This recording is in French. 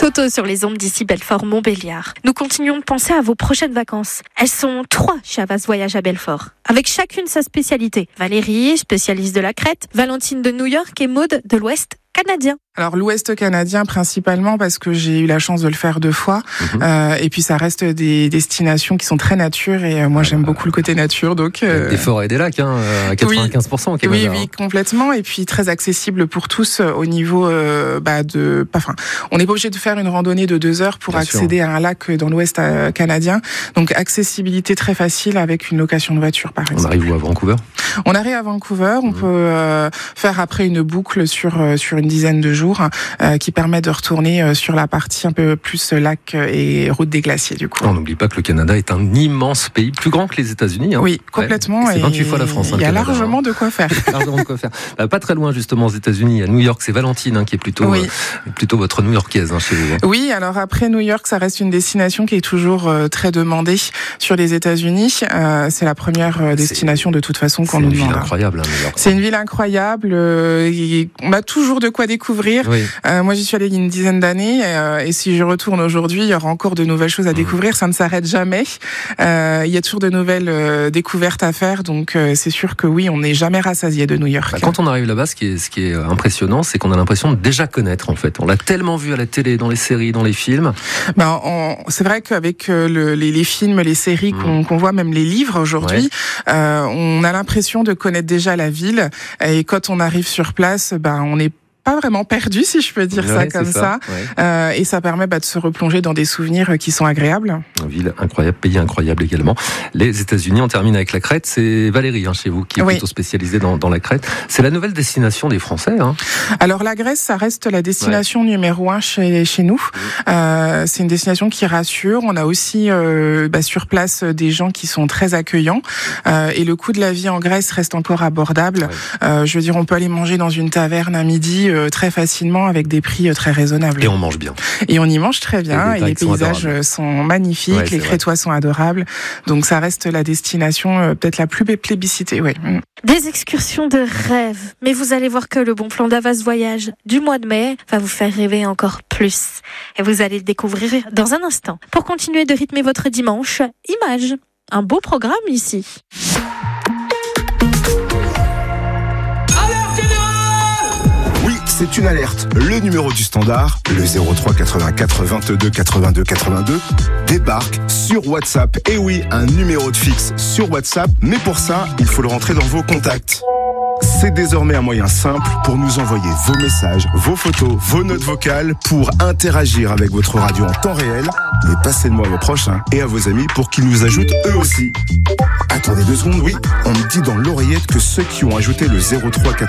photos sur les ondes d'ici Belfort-Montbéliard. Nous continuons de penser à vos prochaines vacances. Elles sont 3 chez Havas Voyage à Belfort, avec chacune sa spécialité. Valérie, spécialiste de la Crète, Valentine de New York et Maude de l'Ouest canadien. Alors l'Ouest canadien principalement parce que j'ai eu la chance de le faire 2 fois et puis ça reste des destinations qui sont très nature et moi j'aime beaucoup le côté nature donc des forêts et des lacs à 95% au Canada. Oui, complètement et puis très accessible pour tous au niveau on n'est pas obligé de faire une randonnée de 2 heures pour accéder à un lac dans l'Ouest canadien. Donc accessibilité très facile avec une location de voiture par exemple. On arrive où à Vancouver ? On arrive à Vancouver, on peut faire après une boucle sur une dizaine de jours qui permet de retourner sur la partie un peu plus lac et route des glaciers du coup. On n'oublie pas que le Canada est un immense pays, plus grand que les États-Unis. Oui, complètement. Ouais, c'est 28 fois la France. Il y a largement de quoi faire. Pas très loin justement aux États-Unis, à New York, c'est Valentine qui est plutôt votre New-Yorkaise chez vous. Oui, alors après New York, ça reste une destination qui est toujours très demandée sur les États-Unis. C'est la première destination de toute façon qu'on nous demande. C'est une ville incroyable, New York. C'est une ville incroyable. On a toujours de quoi découvrir. Oui. Moi, j'y suis allée il y a une dizaine d'années et si je retourne aujourd'hui, il y aura encore de nouvelles choses à découvrir. Ça ne s'arrête jamais. Il y a toujours de nouvelles découvertes à faire. Donc, c'est sûr que oui, on n'est jamais rassasié de New York. Quand on arrive là-bas, ce qui est impressionnant, c'est qu'on a l'impression de déjà connaître en fait. On l'a tellement vu à la télé, dans les séries, dans les films. C'est vrai qu'avec les films, les séries qu'on voit, même les livres aujourd'hui, on a l'impression de connaître déjà la ville. Et quand on arrive sur place, on n'est pas vraiment perdu, si je peux dire ça comme ça. Ouais. Et ça permet de se replonger dans des souvenirs qui sont agréables. Une ville incroyable, pays incroyable également. Les États-Unis, on termine avec la Crète. C'est Valérie, chez vous, qui est plutôt spécialisée dans la Crète. C'est la nouvelle destination des Français. Alors la Grèce, ça reste la destination numéro 1 chez nous. C'est une destination qui rassure. On a aussi sur place des gens qui sont très accueillants. Et le coût de la vie en Grèce reste encore abordable. Je veux dire, on peut aller manger dans une taverne à midi très facilement avec des prix très raisonnables. Et on mange bien. Et on y mange très bien. Et les paysages sont magnifiques, les Crétois sont adorables. Donc ça reste la destination peut-être la plus plébiscitée. Oui. Des excursions de rêve. Mais vous allez voir que le bon plan d'Havas Voyage du mois de mai va vous faire rêver encore plus. Et vous allez le découvrir dans un instant. Pour continuer de rythmer votre dimanche, Images. Un beau programme ici. C'est une alerte. Le numéro du standard, le 03 84 22 82 82, débarque sur WhatsApp. Et oui, un numéro de fixe sur WhatsApp, mais pour ça, il faut le rentrer dans vos contacts. C'est désormais un moyen simple pour nous envoyer vos messages, vos photos, vos notes vocales pour interagir avec votre radio en temps réel. Mais passez-le-moi à vos proches et à vos amis pour qu'ils nous ajoutent eux aussi. Attendez 2 secondes, oui. On me dit dans l'oreillette que ceux qui ont ajouté le 03